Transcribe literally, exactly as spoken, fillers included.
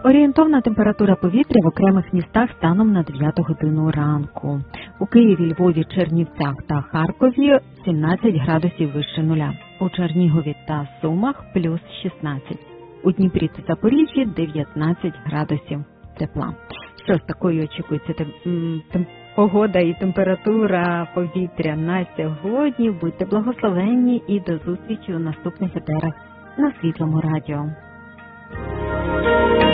Орієнтовна температура повітря в окремих містах станом на дев'яту годину ранку. У Києві, Львові, Чернівцях та Харкові сімнадцять градусів вище нуля. У Чернігові та Сумах плюс шістнадцять. У Дніпрі та Запоріжжі дев'ятнадцять градусів тепла. Що ж, такою очікується тем, тем, погода і температура повітря на сьогодні. Будьте благословенні і до зустрічі у наступних етерах на Світлому радіо.